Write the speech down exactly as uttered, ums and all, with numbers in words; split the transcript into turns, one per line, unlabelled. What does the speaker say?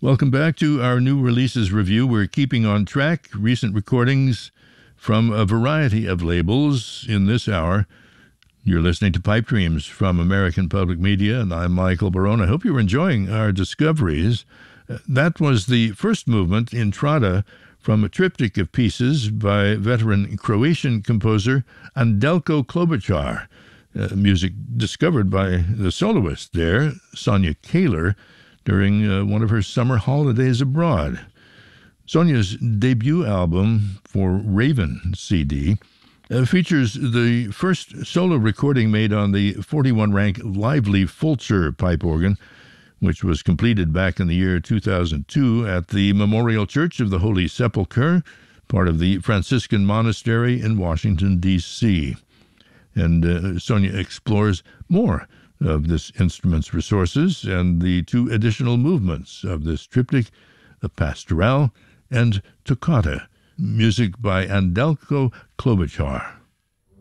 Welcome back to our new releases review. We're keeping on track recent recordings from a variety of labels in this hour. You're listening to Pipe Dreams from American Public Media, and I'm Michael Barone. I hope you're enjoying our discoveries. Uh, that was the first movement, Intrada, from a triptych of pieces by veteran Croatian composer Anđelko Klobuchar, uh, music discovered by the soloist there, Sonia Kaler, during uh, one of her summer holidays abroad. Sonia's debut album for Raven C D uh, features the first solo recording made on the forty-one rank Lively Fulcher pipe organ, which was completed back in the year two thousand two at the Memorial Church of the Holy Sepulchre, part of the Franciscan Monastery in Washington, D C And uh, Sonia explores more of this instrument's resources and the two additional movements of this triptych, the Pastoral and Toccata, music by Anđelko Klobuchar.